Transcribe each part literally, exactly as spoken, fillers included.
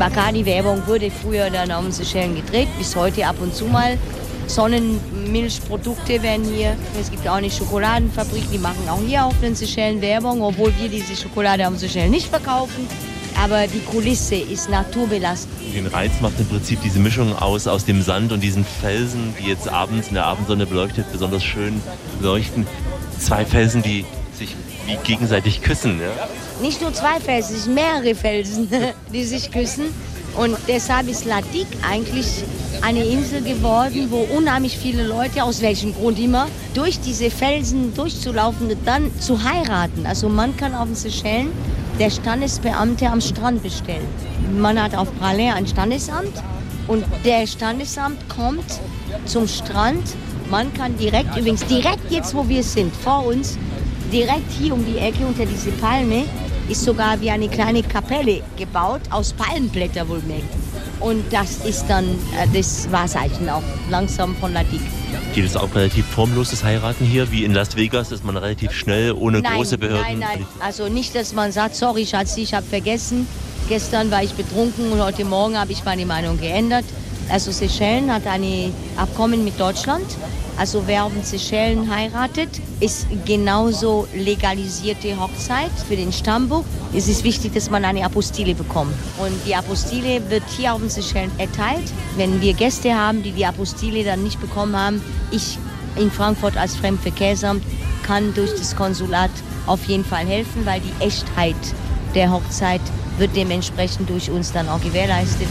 Bacardi-Werbung wurde früher dann auf den Seychellen gedreht, bis heute ab und zu mal. Sonnenmilchprodukte werden hier, es gibt auch eine Schokoladenfabrik, die machen auch hier auf den Seychellen Werbung, obwohl wir diese Schokolade auf den Seychellen nicht verkaufen. Aber die Kulisse ist naturbelassen. Den Reiz macht im Prinzip diese Mischung aus, aus dem Sand und diesen Felsen, die jetzt abends in der Abendsonne beleuchtet, besonders schön leuchten. Zwei Felsen, die sich wie gegenseitig küssen. Ja? Nicht nur zwei Felsen, es sind mehrere Felsen, die sich küssen. Und deshalb ist Ladik eigentlich eine Insel geworden, wo unheimlich viele Leute, aus welchem Grund immer, durch diese Felsen durchzulaufen und dann zu heiraten. Also man kann auf den Seychellen der Standesbeamte am Strand bestellen. Man hat auf Praslin ein Standesamt und der Standesamt kommt zum Strand. Man kann direkt, übrigens direkt jetzt, wo wir sind, vor uns, direkt hier um die Ecke unter diese Palme, ist sogar wie eine kleine Kapelle gebaut, aus Palmenblättern wohlgemerkt. Und das ist dann äh, das Wahrzeichen auch langsam von Ladik. Geht es auch relativ formloses Heiraten hier, wie in Las Vegas, dass man relativ schnell, ohne nein, große Behörden... Nein, nein, also nicht, dass man sagt, sorry Schatz, ich habe vergessen, gestern war ich betrunken und heute Morgen habe ich meine Meinung geändert. Also Seychellen hat ein Abkommen mit Deutschland. Also wer auf den Seychellen heiratet, ist genauso legalisierte Hochzeit für den Stammbuch. Es ist wichtig, dass man eine Apostille bekommt. Und die Apostille wird hier auf den Seychellen erteilt. Wenn wir Gäste haben, die die Apostille dann nicht bekommen haben, ich in Frankfurt als Fremdenverkehrsamt kann durch das Konsulat auf jeden Fall helfen, weil die Echtheit der Hochzeit wird dementsprechend durch uns dann auch gewährleistet.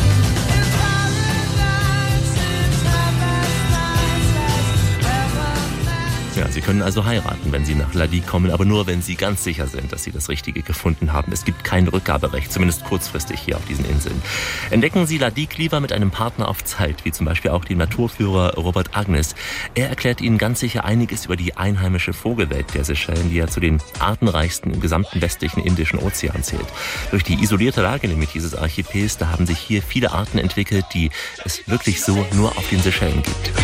Ja, Sie können also heiraten, wenn Sie nach Ladik kommen, aber nur, wenn Sie ganz sicher sind, dass Sie das Richtige gefunden haben. Es gibt kein Rückgaberecht, zumindest kurzfristig hier auf diesen Inseln. Entdecken Sie Ladik lieber mit einem Partner auf Zeit, wie zum Beispiel auch den Naturführer Robert Agnes. Er erklärt Ihnen ganz sicher einiges über die einheimische Vogelwelt der Seychellen, die ja zu den artenreichsten im gesamten westlichen Indischen Ozean zählt. Durch die isolierte Lage nämlich dieses Archipels, da haben sich hier viele Arten entwickelt, die es wirklich so nur auf den Seychellen gibt.